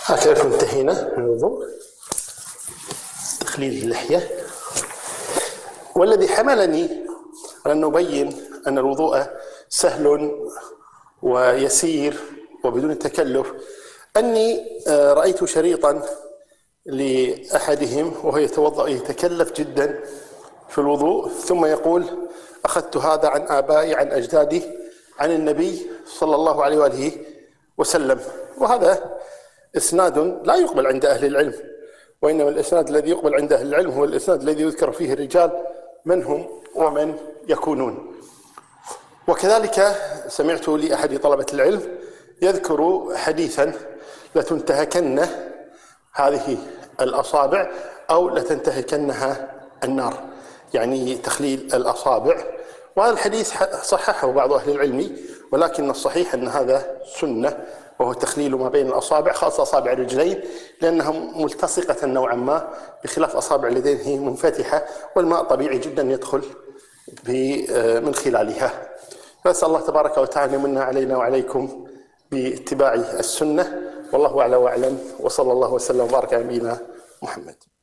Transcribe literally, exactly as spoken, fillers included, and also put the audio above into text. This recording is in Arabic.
هكذا انتهينا من الوضوء، تخليل اللحية. والذي حملني على أن نبين أن الوضوء سهل ويسير وبدون تكلف أني رأيت شريطا لأحدهم وهو يتوضأ يتكلف جدا في الوضوء، ثم يقول: أخذت هذا عن آبائي عن أجدادي عن النبي صلى الله عليه وآله وسلم. وهذا إسناد لا يقبل عند أهل العلم، وإنما الإسناد الذي يقبل عند أهل العلم هو الإسناد الذي يذكر فيه الرجال من هم ومن يكونون. وكذلك سمعت لأحد طلبة العلم يذكر حديثا: لتنتهكن هذه الأصابع أو لتنتهكنها النار، يعني تخليل الأصابع. وهذا الحديث صححه بعض أهل العلم، ولكن الصحيح أن هذا سنة، وهو تخليل ما بين الأصابع، خاصة أصابع الرجلين لأنها ملتصقة نوعا ما، بخلاف أصابع اليدين هي منفتحة والماء طبيعي جدا يدخل من خلالها. فأسأل الله تبارك وتعالى يمن علينا وعليكم باتباع السنة، والله أعلى وأعلم، وصلى الله وسلم وبارك على نبينا محمد.